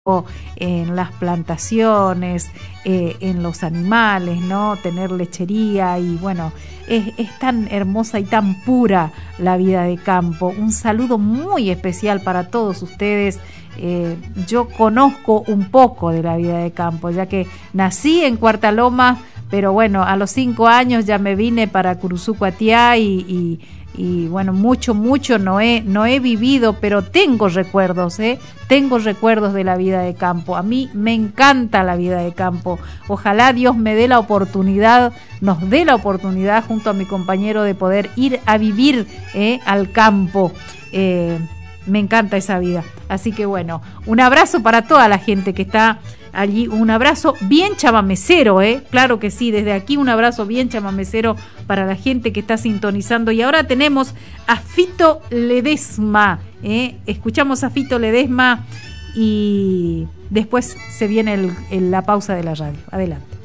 en las plantaciones, en los animales, ¿no? Tener lechería y bueno, es tan hermosa y tan pura la vida de campo. Un saludo muy especial para todos ustedes. Yo conozco un poco de la vida de campo, ya que nací en Cuarta Loma, pero bueno, a los 5 años ya me vine para Curuzú Cuatiá y bueno, mucho no he vivido, pero tengo recuerdos, tengo recuerdos de la vida de campo. A mí me encanta la vida de campo. Ojalá Dios me dé la oportunidad, nos dé la oportunidad junto a mi compañero de poder ir a vivir al campo. Me encanta esa vida. Así que bueno, un abrazo para toda la gente que está allí, un abrazo bien chamamecero, claro que sí, desde aquí un abrazo bien chamamecero para la gente que está sintonizando. Y ahora tenemos a Fito Ledesma, escuchamos a Fito Ledesma y después se viene la pausa de la radio. Adelante.